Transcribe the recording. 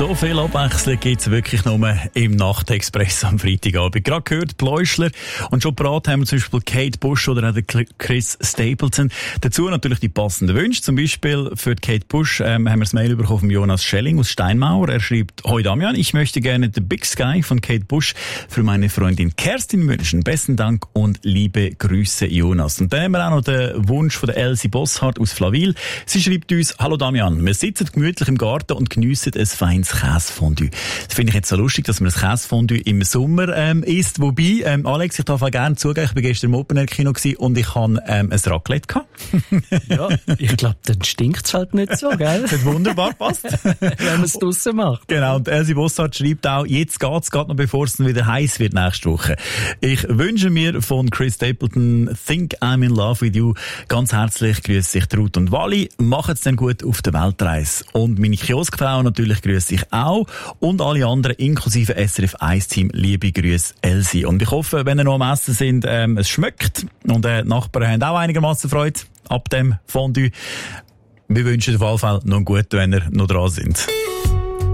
So viel Abwechslung gibt es wirklich nur im Nachtexpress am Freitagabend. Gerade gehört, Pläuschler. Und schon parat haben wir zum Beispiel Kate Bush oder auch Chris Stapleton. Dazu natürlich die passenden Wünsche. Zum Beispiel für Kate Bush haben wir das Mail bekommen von Jonas Schelling aus Steinmauer. Er schreibt: Hoi Damian, ich möchte gerne The Big Sky von Kate Bush für meine Freundin Kerstin wünschen. Besten Dank und liebe Grüße, Jonas. Und dann haben wir auch noch den Wunsch von der Elsie Bosshardt aus Flawil. Sie schreibt uns: Hallo Damian, wir sitzen gemütlich im Garten und geniessen ein feines Käsefondue. Das finde ich jetzt so lustig, dass man das Käsefondue im Sommer isst. Wobei, Alex, ich darf auch gerne zugeben, ich war gestern im Open-Air-Kino und ich hatte ein Raclette gehabt. Ja, ich glaube, dann stinkt's halt nicht so, gell? Das hat wunderbar passt. Wenn man es draussen macht. Genau, und Elsie Bossart schreibt auch: Jetzt geht's gerade noch, bevor es dann wieder heiß wird nächste Woche. Ich wünsche mir von Chris Stapleton Think I'm in Love with You. Ganz herzlich grüße sich Ruth und Wally. Macht's dann gut auf der Weltreise. Und meine Kioskfrau natürlich grüße ich auch. Und alle anderen, inklusive SRF 1-Team, liebe Grüße, Elsie. Und ich hoffe, wenn ihr noch am Essen sind, es schmeckt. Und die Nachbarn haben auch einigermaßen Freude ab dem Fondue. Wir wünschen auf jeden Fall noch einen guten, wenn ihr noch dran sind.